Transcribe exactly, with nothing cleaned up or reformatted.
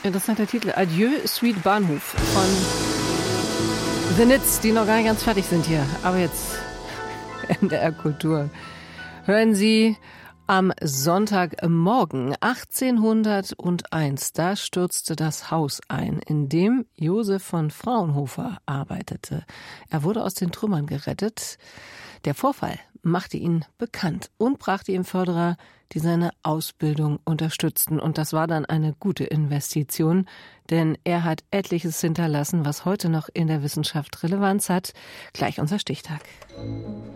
Interessanter Titel. Adieu, Sweet Bahnhof von The Nits, die noch gar nicht ganz fertig sind hier. Aber jetzt N D R Kultur. Hören Sie am Sonntagmorgen achtzehnhunderteins, da stürzte das Haus ein, in dem Josef von Fraunhofer arbeitete. Er wurde aus den Trümmern gerettet. Der Vorfall machte ihn bekannt und brachte ihm Förderer, die seine Ausbildung unterstützten. Und das war dann eine gute Investition, denn er hat etliches hinterlassen, was heute noch in der Wissenschaft Relevanz hat. Gleich unser Stichtag.